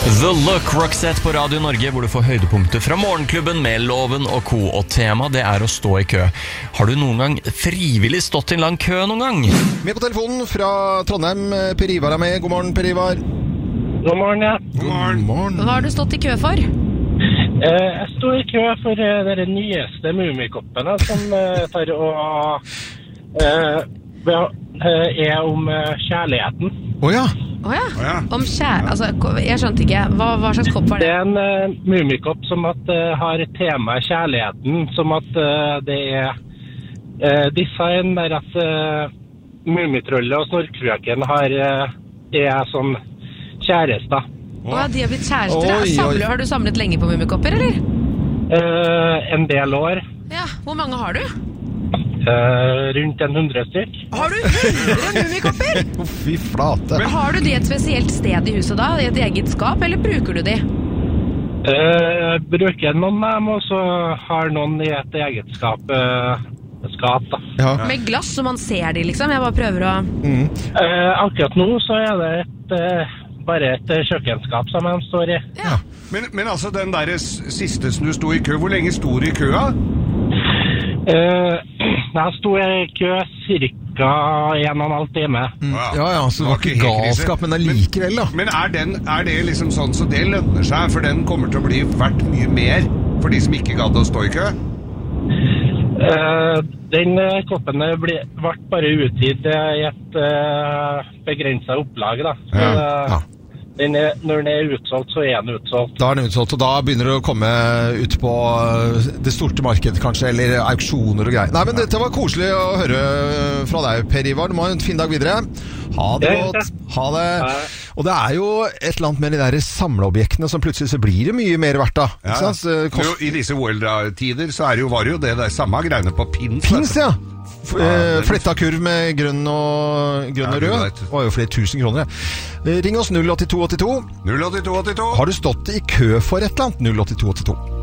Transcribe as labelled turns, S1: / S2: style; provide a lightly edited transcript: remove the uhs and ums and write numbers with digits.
S1: The Look, Roxette på Radio Norge, hvor du får høydepunkter fra morgenklubben med Loven og Co. Og tema, det å stå i kø. Har du noen gang frivillig stått i en lang kø noen gang?
S2: Med på telefonen fra Trondheim, Per Ivar med. God morgen, Per Ivar.
S3: God morgen, ja.
S2: God morgen.
S4: Hva har du stått i kø for?
S3: Jeg står i kø for de nyeste Mummikoppene som tar og er om kjærligheten.
S2: Åja.
S4: Om altså, jeg skjønte ikke. Hva slags kopp var det?
S3: Det en Mummikopp som har temaet kjærligheten, som at det design der at Mummitrollet og Snorkfrøken er som kjærester.
S4: De har blitt kjærester. Har du samlet lenge på Mummikopper, eller?
S3: En del år.
S4: Ja, hvor mange har du?
S3: Rundt 100 stykk.
S4: Har du 100 Mummikopper?
S2: Fy flate.
S4: Har du de et spesielt sted i huset da? I et eget skap, eller bruker du de?
S3: Bruker noen av dem, og så har noen i et eget skap da.
S2: Ja.
S4: Med glass, så man ser de liksom? Jeg bare prøver å...
S3: Akkurat nå så er det bare et kjøkkenskap som de står i.
S4: Ja.
S5: Men altså, den der siste som du sto i kø, hvor lenge sto du i køa?
S3: Jeg sto i kø cirka 1,5 time.
S2: Ja, så det var ikke galskap, men allikevel da.
S5: Men er det liksom sånn så det lønner seg, for den kommer til å bli verdt mye mer for de som ikke gadd å stå i kø?
S3: Den koppen ble bare utgitt i et begrenset opplag da. Så, når den er utsolgt, så er den utsolgt.
S2: Da er den utsolgt, og da begynner det å komme ut på det store markedet kanskje, eller auksjoner og greier. Nei, men dette var koselig å høre fra deg, Per Ivar. Du må ha en fin dag videre. Ha det godt. Ha det. Og det er jo et eller annet med de der samleobjektene som plutselig så blir det mye mer verdt da. Ikke sant?
S5: I disse OL-tider så var det jo det der samme greiene på pins.
S2: Pins, ja. Fletta kurv med grønn og rød. Det var jo flere tusen kroner. Ring oss 08282.
S5: 08282.
S2: Har du stått i kø for et eller annet? 08282.